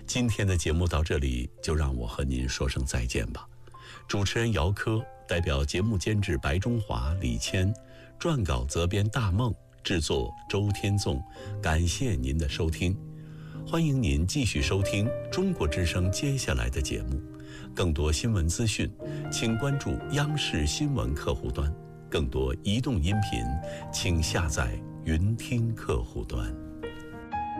今天的节目到这里，就让我和您说声再见吧。主持人姚科代表节目监制白中华、李谦，撰稿责编大梦，制作周天纵，感谢您的收听。欢迎您继续收听中国之声接下来的节目。更多新闻资讯，请关注央视新闻客户端。更多移动音频，请下载云听客户端。